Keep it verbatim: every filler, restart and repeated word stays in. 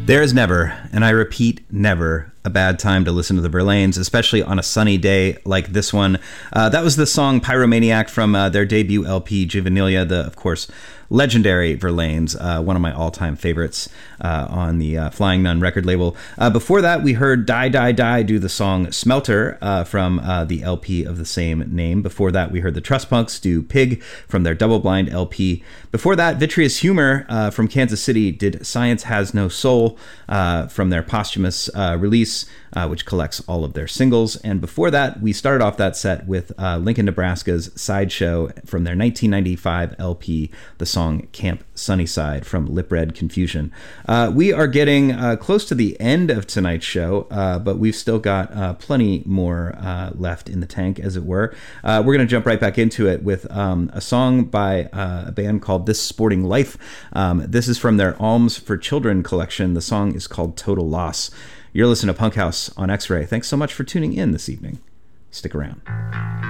There is never, and I repeat, never, a bad time to listen to the Verlaines, especially on a sunny day like this one. Uh, that was the song Pyromaniac from uh, their debut L P, Juvenilia, the, of course, legendary Verlaines, uh, one of my all-time favorites uh, on the uh, Flying Nun record label. Uh, before that, we heard Die, Die, Die do the song Smelter uh, from uh, the L P of the same name. Before that, we heard the Trust Punks do Pig from their Double Blind L P. Before that, Vitreous Humor uh, from Kansas City did Science Has No Soul uh, from their posthumous uh, release, uh, which collects all of their singles. And before that, we started off that set with uh, Lincoln, Nebraska's Sideshow from their nineteen ninety-five L P, the song Camp Sunnyside from Lip Red Confusion. Uh, we are getting uh, close to the end of tonight's show, uh, but we've still got uh, plenty more uh, left in the tank, as it were. Uh, we're going to jump right back into it with um, a song by uh, a band called This Sporting Life. Um, this is from their Alms for Children collection. The song is called Total Loss. You're listening to Punk House on X-Ray. Thanks so much for tuning in this evening. Stick around.